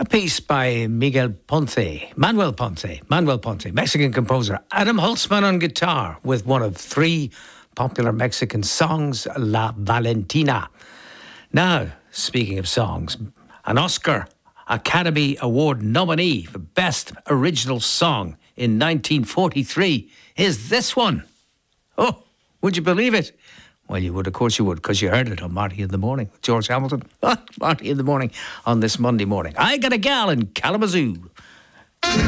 A piece by Manuel Ponce, Mexican composer. Adam Holtzman on guitar with one of three popular Mexican songs, La Valentina. Now, speaking of songs, an Oscar Academy Award nominee for Best Original Song in 1943 is this one. Oh, would you believe it? Well, you would, of course you would, because you heard it on Marty in the Morning with George Hamilton. Marty in the Morning on this Monday morning. I Got a Gal in Kalamazoo.